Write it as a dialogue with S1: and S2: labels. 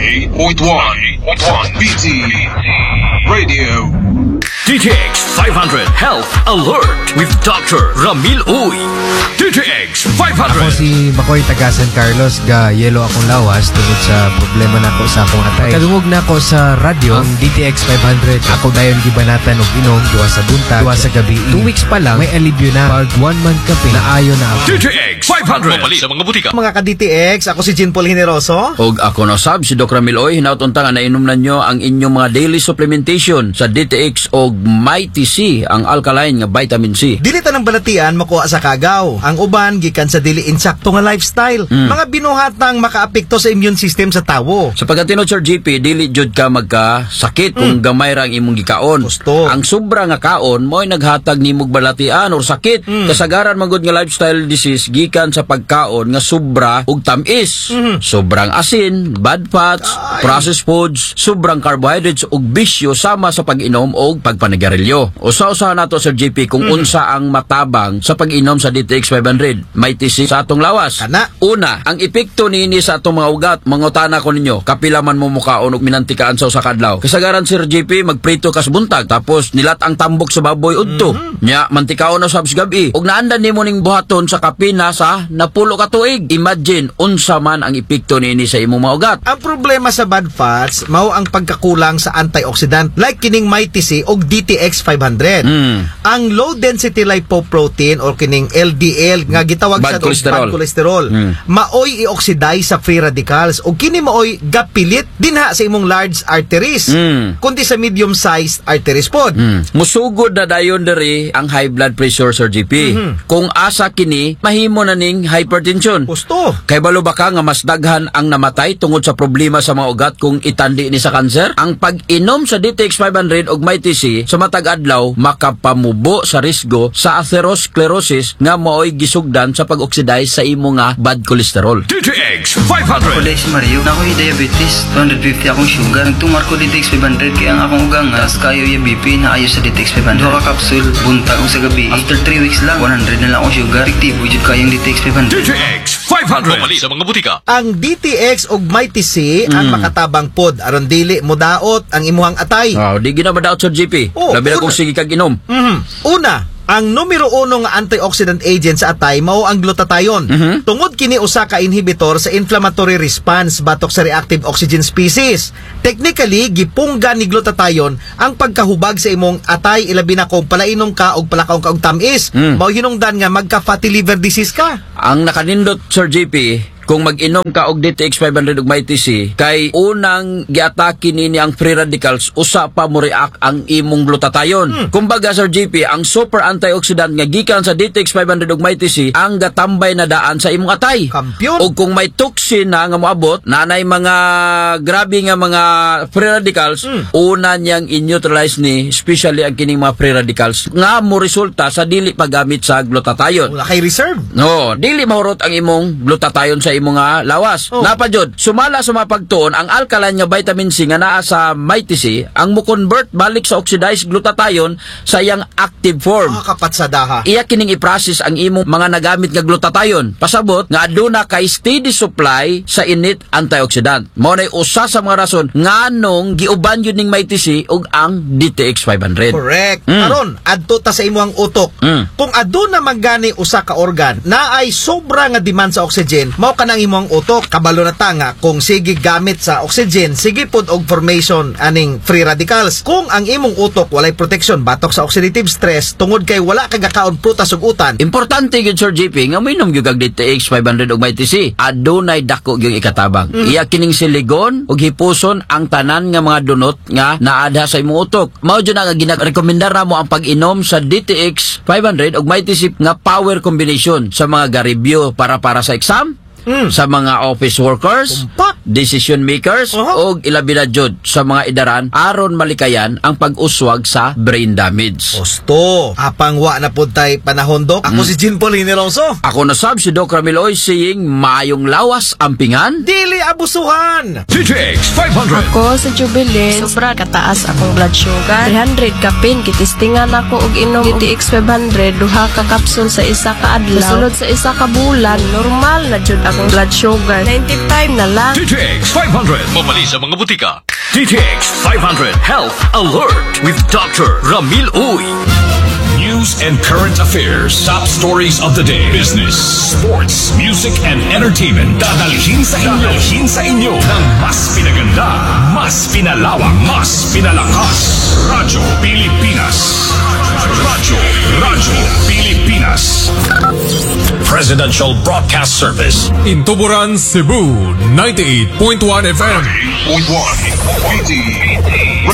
S1: 88.1 BT Radio.
S2: DTX 500 Health Alert with Dr. Ramil Uy. DTX 500.
S3: Ako si Bacoy taga San Carlos, ga yelo akong lawas tungod sa problema nako sa akong atay. Kadungog na ako sa radyo ang DTX 500. Ako dayon gibanatan og inom duwa sa buntag, duwa sa gabi. 2 weeks pa lang may alibyo na. Pag 1 month ka naayo na ako.
S2: DTX 500 mabali sa mga butika.
S4: Mga ka-DTX, ako si Jean Paul Generoso.
S5: Og ako na sab si Dr. Ramil Uy. Hinautunta nga nainom na nyo ang inyong mga daily supplementation sa DTX og Mighty C, ang alkaline nga vitamin C.
S4: Dili tanang balatian makuha sa kagaw. Ang uban gikan sa dili insakto nga lifestyle. Mga binuhatang makaapekto sa immune system sa tawo.
S5: Sa pagkatinod Sir GP, dili jud ka magkasakit kung gamay ra ang imong gikaon.
S4: Gusto.
S5: Ang sobra nga kaon mo'y naghatag nimog balatian or sakit. Kasagaran man gud nga lifestyle disease gikan sa pagkaon nga sobra ug tamis. Sobrang asin, bad fats, processed foods, sobrang carbohydrates ug bisyo sama sa pag-inom og pagpanigarilyo. Usa-usahan nato Sir GP kung unsa ang matabang sa pag-inom sa DTX 500. May tisi sa atong lawas.
S4: Kana.
S5: Una, ang epekto niini sa atong mga ugat. Mangutana ko ninyo, kapila man mo mukaon og minantikaan sa usa ka adlaw. Kasagaran Sir GP, magprito kas buntag tapos nilat ang tambok sa baboy udto. Nya mantikaon na sabs gabi. Og naandan nimo ning buhaton sa kapina sa napulo ka tuig. Imagine unsa man ang epekto niini sa imong mga ugat.
S4: Ang problema sa bad fats mao ang pagkakulang sa antioxidant like kining Mighty C og DTX 500. Ang low density lipoprotein or kining LDL nga gitawag
S5: Bad
S4: sa
S5: cholesterol.
S4: bad cholesterol maoy i-oxidize sa free radicals og kini maoy gapilit dinha sa imong large arteries kundi sa medium sized arteries pod.
S5: Musugod na dayon diri ang high blood pressure Sir GP. Kung asa kini mahimo na ning hypertension.
S4: Gusto.
S5: Kay balo ba ka nga mas daghan ang namatay tungod sa problema sa mga ugat kung itandi ni sa kanser? Ang pag-inom sa DTX 500 og Mighty C sa matag adlaw makapamubo sa risgo sa atherosclerosis nga maoy gisugdan sa pag-oxidize sa imo nga bad cholesterol.
S2: DTX 500.
S6: Kulay si Mario, na ako'y diabetes, 250 akong sugar. Nagtumar ko DTX 500 kaya ang akong ugang as kayo yung BP na ayos sa DTX 500. Dua ka kapsul, buntag ko sa gabi. After 3 weeks lang, 100 na lang akong sugar. Fiktibo jud kayong DTX 500.
S2: DTX 500 mabali sa mga butika.
S4: Ang DTX og Mighty C ang makatabang pod aron dili modaot ang imuhang atay.
S5: Di gina ba daot Sir GP?
S4: Oh,
S5: Labi na
S4: una.
S5: kung sige kag inom.
S4: Una, ang numero 1 nga antioxidant agent sa atay mao ang glutathione. Tungod kini usa ka inhibitor sa inflammatory response batok sa reactive oxygen species. Technically, gipungga ni glutathione ang pagkahubag sa imong atay ilabi na kung palainom ka og palakaw ka og tamis. Mao hinungdan nga magka fatty liver disease ka.
S5: Ang nakanindot Sir GP, kung mag-inom ka og DTX 500 og Mighty C, kay unang giatake nini ang free radicals, usa pa mo react ang imong glutathione. Kumbaga Sir GP, ang super antioxidant nga gikan sa DTX 500 og Mighty C ang gatambay na daan sa imong atay.
S4: Kampiyon.
S5: O kung may toxin na nga moabot, nanay mga grabe nga mga free radicals, una niyang in-neutralize ni, especially ang kining mga free radicals nga mo resulta sa dili paggamit sa glutathione.
S4: Wala kay reserve.
S5: No, dili mahurot ang imong glutathione sa imong nga lawas. Napajud, sumala sa mapagtuon ang alkaline nga vitamin C nga naa sa Mighty C ang mo-convert balik sa oxidized glutathione sa iyang active form.
S4: Kapatsadaha.
S5: Iya kining i-process ang imong mga nagamit nga glutathione. Pasabot nga aduna kay steady supply sa init antioxidant. Mao nay usa sa mga rason nganong giuban yun ning Mighty C ug ang DTX 500.
S4: Correct. Karon, adto ta sa imong utok. Kung aduna magani usa ka organ na ay sobra nga demand sa oxygen, mao kanang imong utok. Kabalo na ta nga kung sige gamit sa oxygen, sige pod og formation aning free radicals. Kung ang imong utok walay protection batok sa oxidative stress tungod kay wala kay gakaon prutas ug utan.
S5: Importante gyud Sir GP nga minom gyud kag DTX 500 og Mighty C. Adunay dako gyud ikatabang. Iya kining siligon ug hipuson ang tanan nga mga dunot nga naadha sa imong utok. Mao jud nga ginarekomendar namo ang pag-inom sa DTX 500 og Mighty C nga power combination sa mga garibyo para sa exam, sa mga office workers, decision makers, o ilabi na jud sa mga idaran aron malikayan ang pag-uswag sa brain damage.
S4: Osto, apang wa na pud tay panahon dok. Ako si Jean Paul Generoso.
S5: Ako na sab si Doc Ramil Uy saying mayong lawas ampingan.
S4: Dili abusuhan.
S2: DTX 500.
S7: Ako sa Jubilee, sobra kataas akong blood sugar. 300 kapin, kitistingan ako og inom DTX 500, duha ka kapsul sa isa ka adlaw. Sulod sa isa ka bulan, normal na jud akong blood sugar. 95 na lang.
S2: DTX 500. Mabali sa mga butika. DTX 500 Health Alert with Dr. Ramil Uy.
S1: News and current affairs. Top stories of the day. Business, sports, music, and entertainment. Dadalhin sa inyo ng mas pinaganda, mas pinalawak, mas pinalakas. Radyo Pilipinas. Radyo Pilipinas. Presidential Broadcast Service.
S8: In Tuburan, Cebu, 98.1 FM.
S1: 98.1 BT